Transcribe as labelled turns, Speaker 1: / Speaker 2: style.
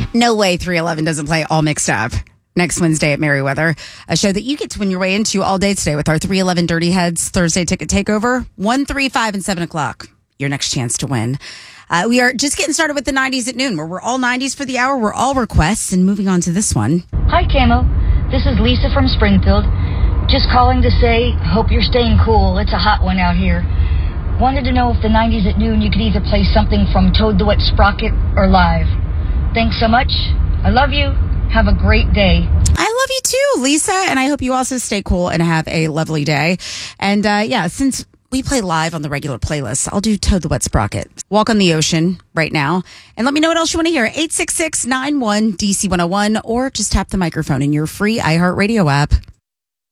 Speaker 1: No way 311 doesn't play All Mixed Up next Wednesday at Merriweather, a show that you get to win your way into all day today with our 311 Dirty Heads Thursday ticket takeover, 1, 3, 5, and 7 o'clock. Your next chance to win. We are just getting started with the 90s at noon, where we're all 90s for the hour. We're all requests, and moving on to this one.
Speaker 2: Hi, Camo. This is Lisa from Springfield. Just calling to say, hope you're staying cool. It's a hot one out here. Wanted to know if the 90s at noon you could either play something from Toad the Wet Sprocket or Live. Thanks so much. I love you. Have a great day.
Speaker 1: I love you too, Lisa, and I hope you also stay cool and have a lovely day. And since we play Live on the regular playlist, I'll do Toad the Wet Sprocket. Walk on the Ocean right now. And let me know what else you want to hear. 866-91-DC101 or just tap the microphone in your free iHeartRadio app.